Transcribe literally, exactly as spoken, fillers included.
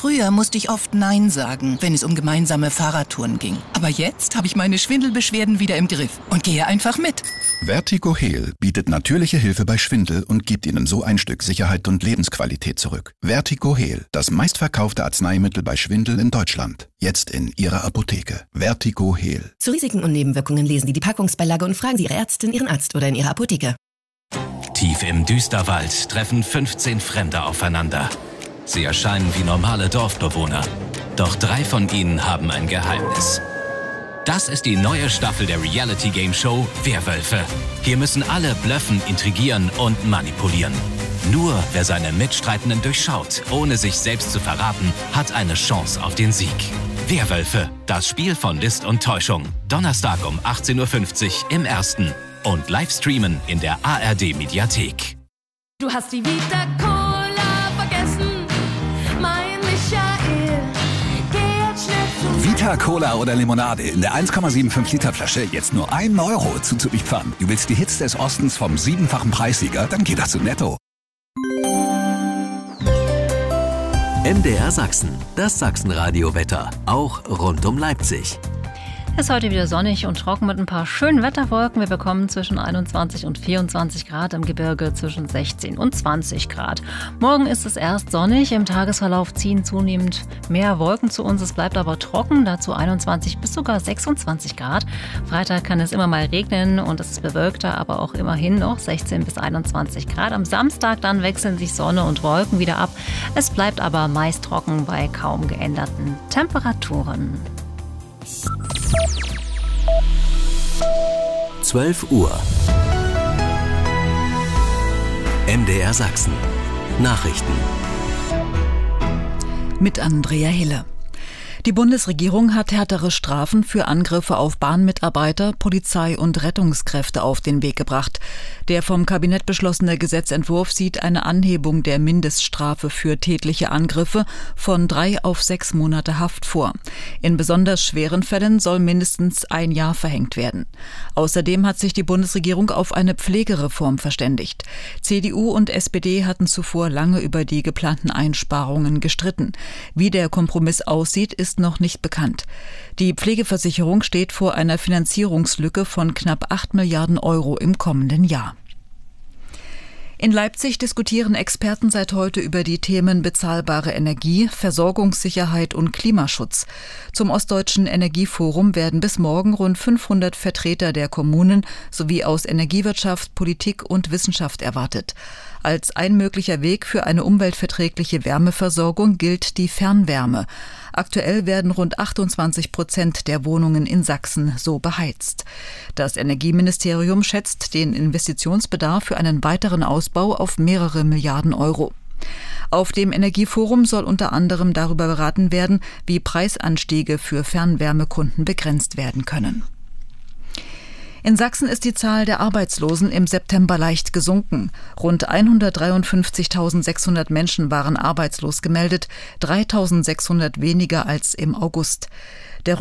Früher musste ich oft Nein sagen, wenn es um gemeinsame Fahrradtouren ging. Aber jetzt habe ich meine Schwindelbeschwerden wieder im Griff und gehe einfach mit. Vertigo Heal bietet natürliche Hilfe bei Schwindel und gibt Ihnen so ein Stück Sicherheit und Lebensqualität zurück. Vertigo Heal, das meistverkaufte Arzneimittel bei Schwindel in Deutschland. Jetzt in Ihrer Apotheke. Vertigo Heal. Zu Risiken und Nebenwirkungen lesen Sie die Packungsbeilage und fragen Sie Ihre Ärztin, Ihren Arzt oder in Ihrer Apotheke. Tief im Düsterwald treffen fünfzehn Fremde aufeinander. Sie erscheinen wie normale Dorfbewohner. Doch drei von ihnen haben ein Geheimnis. Das ist die neue Staffel der Reality-Game-Show Werwölfe. Hier müssen alle blöffen, intrigieren und manipulieren. Nur wer seine Mitstreitenden durchschaut, ohne sich selbst zu verraten, hat eine Chance auf den Sieg. Werwölfe, das Spiel von List und Täuschung. Donnerstag um achtzehn Uhr fünfzig im Ersten. Und live streamen in der A R D-Mediathek. Du hast die Vita Cola vergessen, mein Michael. Geh jetzt schnell zu Vita Cola oder Limonade in der eins Komma fünfundsiebzig Liter Flasche jetzt nur ein Euro zu Zürichpfannen. Du willst die Hits des Ostens vom siebenfachen Preissieger? Dann geht das zu Netto. M D R Sachsen, das Sachsenradio-Wetter, auch rund um Leipzig. Es ist heute wieder sonnig und trocken mit ein paar schönen Wetterwolken. Wir bekommen zwischen einundzwanzig und vierundzwanzig Grad, im Gebirge zwischen sechzehn und zwanzig Grad. Morgen ist es erst sonnig, im Tagesverlauf ziehen zunehmend mehr Wolken zu uns. Es bleibt aber trocken, dazu einundzwanzig bis sogar sechsundzwanzig Grad. Freitag kann es immer mal regnen und es ist bewölkter, aber auch immerhin noch sechzehn bis einundzwanzig Grad. Am Samstag dann wechseln sich Sonne und Wolken wieder ab. Es bleibt aber meist trocken bei kaum geänderten Temperaturen. zwölf Uhr. M D R Sachsen. Nachrichten. Mit Andrea Hille. Die Bundesregierung hat härtere Strafen für Angriffe auf Bahnmitarbeiter, Polizei und Rettungskräfte auf den Weg gebracht. Der vom Kabinett beschlossene Gesetzentwurf sieht eine Anhebung der Mindeststrafe für tätliche Angriffe von drei auf sechs Monate Haft vor. In besonders schweren Fällen soll mindestens ein Jahr verhängt werden. Außerdem hat sich die Bundesregierung auf eine Pflegereform verständigt. C D U und S P D hatten zuvor lange über die geplanten Einsparungen gestritten. Wie der Kompromiss aussieht, ist noch nicht bekannt. Die Pflegeversicherung steht vor einer Finanzierungslücke von knapp acht Milliarden Euro im kommenden Jahr. In Leipzig diskutieren Experten seit heute über die Themen bezahlbare Energie, Versorgungssicherheit und Klimaschutz. Zum Ostdeutschen Energieforum werden bis morgen rund fünfhundert Vertreter der Kommunen sowie aus Energiewirtschaft, Politik und Wissenschaft erwartet. Als ein möglicher Weg für eine umweltverträgliche Wärmeversorgung gilt die Fernwärme. Aktuell werden rund achtundzwanzig Prozent der Wohnungen in Sachsen so beheizt. Das Energieministerium schätzt den Investitionsbedarf für einen weiteren Ausbau auf mehrere Milliarden Euro. Auf dem Energieforum soll unter anderem darüber beraten werden, wie Preisanstiege für Fernwärmekunden begrenzt werden können. In Sachsen ist die Zahl der Arbeitslosen im September leicht gesunken. Rund hundertdreiundfünfzigtausendsechshundert Menschen waren arbeitslos gemeldet, dreitausendsechshundert weniger als im August.